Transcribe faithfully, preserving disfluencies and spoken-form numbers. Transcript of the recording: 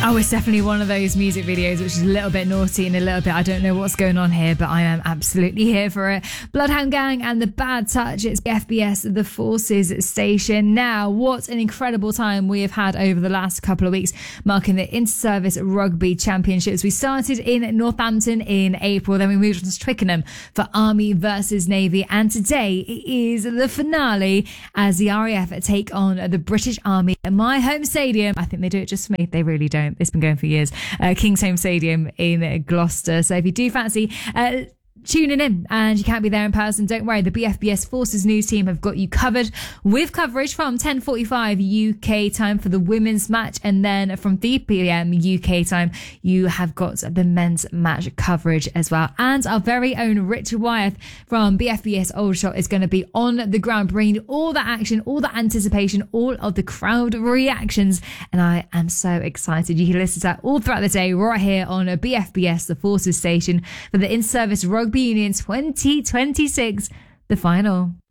Oh, it's definitely one of those music videos which is a little bit naughty and a little bit, I don't know what's going on here, but I am absolutely here for it. Bloodhound Gang and The Bad Touch. It's F B S, The Forces Station. Now, what an incredible time we have had over the last couple of weeks, marking the Inter-Service Rugby Championships. We started in Northampton in April, then we moved on to Twickenham for Army versus Navy, and today it is the finale as the R A F take on the British Army at my home stadium. I think they do it just for me. They really don't. It's been going for years. Uh, Kingsholm Stadium in Gloucester. So if you do fancy uh, tuning in and you can't be there in person, don't worry. The B F B S Forces News team have got you covered with coverage from ten forty-five U K time for the women's match, and then from three p.m. U K time you have got the men's match coverage as well. And our very own Richard Wyeth from B F B S Aldershot is going to be on the ground bringing all the action, all the anticipation, all of the crowd reactions, and I am so excited. You can listen to that all throughout the day right here on B F B S, the Forces Station, for the In-Service Rugby Union twenty twenty-six, the final.